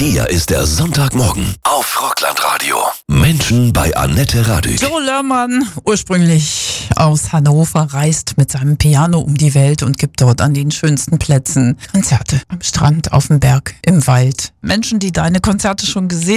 Hier ist der Sonntagmorgen auf Rockland-Radio. Menschen bei Annette Radig. Joe Lörmann, ursprünglich aus Hannover, reist mit seinem Piano um die Welt und gibt dort an den schönsten Plätzen Konzerte. Am Strand, auf dem Berg, im Wald. Menschen, die deine Konzerte schon gesehen